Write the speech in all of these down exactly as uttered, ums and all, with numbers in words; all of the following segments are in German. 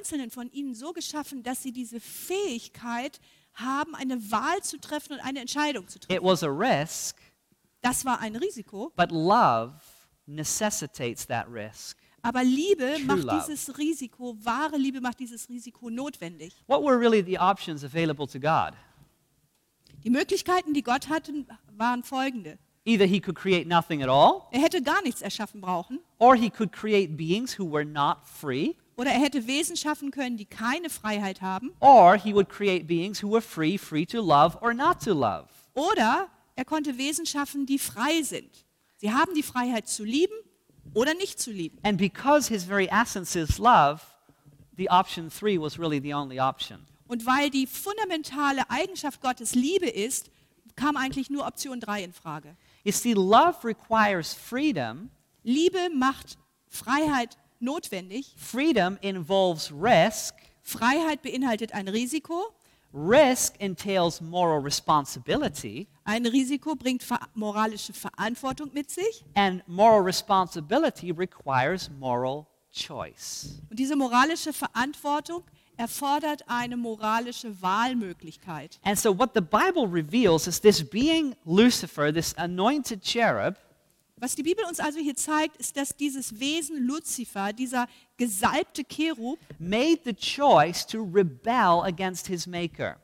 Einzelnen von ihnen so geschaffen, dass sie diese Fähigkeit haben, eine Wahl zu treffen und eine Entscheidung zu It treffen. was a risk, Das war ein Risiko, but love necessitates that risk. aber Liebe True macht love. dieses Risiko, wahre Liebe macht dieses Risiko notwendig. What were really the options available to God? Die Möglichkeiten, die Gott hatte, waren folgende. Either he could create nothing at all, Er hätte gar nichts erschaffen brauchen, or he could create beings who were not free, oder er hätte Wesen schaffen können, die keine Freiheit haben, or he would create beings who were free, free to love or not to love. oder er konnte Wesen schaffen, die frei sind. Sie haben die Freiheit zu lieben oder nicht zu lieben. And because his very essence is love, the option three was really the only option. Und weil die fundamentale Eigenschaft Gottes Liebe ist, kam eigentlich nur Option drei in Frage. You see, love requires freedom. Liebe macht Freiheit notwendig. Freedom involves risk. Freiheit beinhaltet ein Risiko. Risk entails moral responsibility. Ein Risiko bringt ver- moralische Verantwortung mit sich. And moral responsibility requires moral choice. Und diese moralische Verantwortung erfordert eine moralische Wahlmöglichkeit. And so what the Bible reveals is this being Lucifer, this anointed cherub, Was die Bibel uns also hier zeigt, ist, dass dieses Wesen Luzifer, dieser gesalbte Cherub, made the choice to rebel against his maker.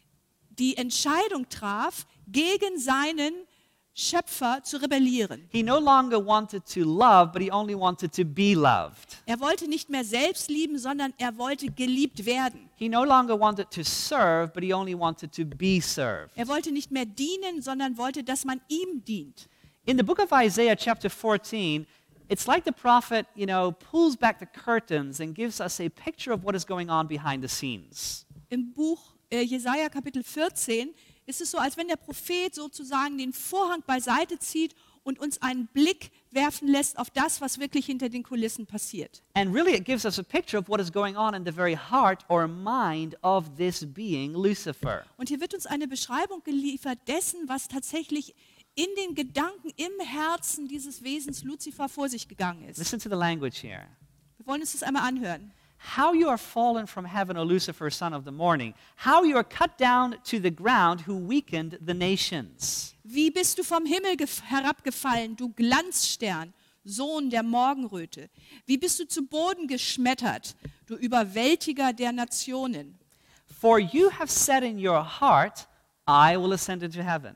die Entscheidung traf, gegen seinen Schöpfer zu rebellieren. He no longer wanted to love, but he only wanted to be loved. Er wollte nicht mehr selbst lieben, sondern er wollte geliebt werden. He no longer wanted to serve, but he only wanted to be served. Er wollte nicht mehr dienen, sondern wollte, dass man ihm dient. In the book of Isaiah, chapter fourteen, it's like the prophet, you know, pulls back the curtains and gives us a picture of what is going on behind the scenes. Im Buch äh, Jesaja Kapitel vierzehn ist es so, als wenn der Prophet sozusagen den Vorhang beiseite zieht und uns einen Blick werfen lässt auf das, was wirklich hinter den Kulissen passiert. And really, it gives us a picture of what is going on in the very heart or mind of this being, Lucifer. Und hier wird uns eine Beschreibung geliefert dessen, was tatsächlich in den Gedanken, im Herzen dieses Wesens Luzifer vor sich gegangen ist. Listen to the language here. Wir wollen uns das einmal anhören. How you are fallen from heaven, O Lucifer, son of the morning. How you are cut down to the ground, who weakened the nations. Wie bist du vom Himmel gef- herabgefallen, du Glanzstern, Sohn der Morgenröte? Wie bist du zu Boden geschmettert, du Überwältiger der Nationen? For you have said in your heart, I will ascend into heaven.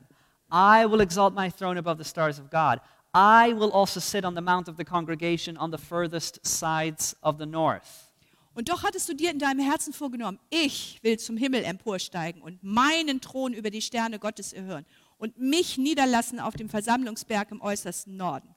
I will exalt my throne above the stars of God. I will also sit on the mount of the congregation on the furthest sides of the north. Und doch hattest du dir in deinem Herzen vorgenommen, ich will zum Himmel emporsteigen und meinen Thron über die Sterne Gottes erhören und mich niederlassen auf dem Versammlungsberg im äußersten Norden.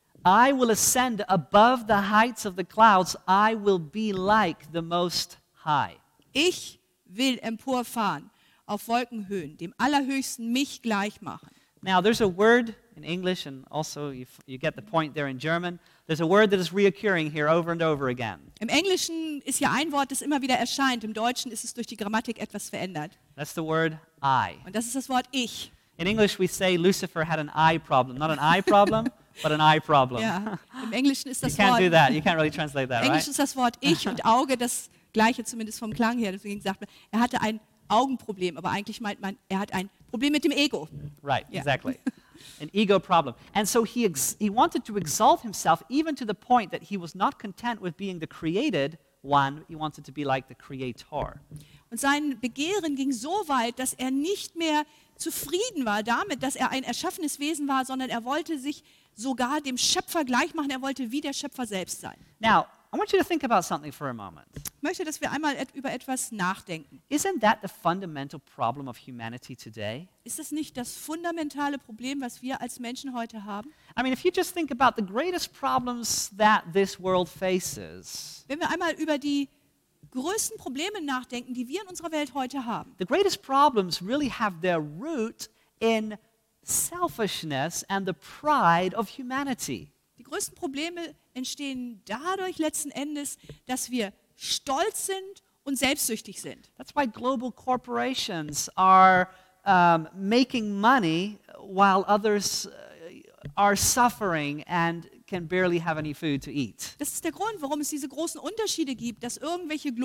I will ascend above the heights of the clouds. I will be like the Most High. Ich will emporfahren auf Wolkenhöhen, dem Allerhöchsten mich gleich machen. Now, there's a word in English, and also you, f- you get the point there in German. There's a word that is reoccurring here over and over again. Im Englischen ist ja ein Wort, das immer wieder erscheint. Im Deutschen ist es durch die Grammatik etwas verändert. That's the word I. Und das ist das Wort ich. In English, we say Lucifer had an eye problem. Not an eye problem, but an eye problem. Ja, im Englischen ist You das can't Wort do that. You can't really translate that, Im right? Englischen ist das Wort ich und Auge das gleiche, zumindest vom Klang her. Deswegen sagt man, er hatte ein Augenproblem, aber eigentlich meint man, er hat ein Problem mit dem Ego. Right, Yeah. exactly. An ego problem. And so he, ex- he wanted to exalt himself even to the point that he was not content with being the created one. He wanted to be like the creator. Und sein Begehren ging so weit, dass er nicht mehr zufrieden war damit, dass er ein erschaffenes Wesen war, sondern er wollte sich sogar dem Schöpfer gleich machen. Er wollte wie der Schöpfer selbst sein. Now, I want you to think about something for a moment. Ich möchte, dass wir einmal et- über etwas nachdenken. Isn't that the fundamental problem of humanity today? Ist das nicht das fundamentale Problem, was wir als Menschen heute haben? I mean, if you just think about the greatest problems that this world faces, Wenn wir einmal über die größten Probleme nachdenken, die wir in unserer Welt heute haben, the greatest problems really have their root in selfishness and the pride of humanity. die größten Probleme entstehen dadurch letzten Endes, dass wir stolz sind und selbstsüchtig sind. That's why global corporations are um, making money while others uh, are suffering and can barely have any food to eat. Das ist der Grund, warum es diese großen Unterschiede gibt, dass irgendwelche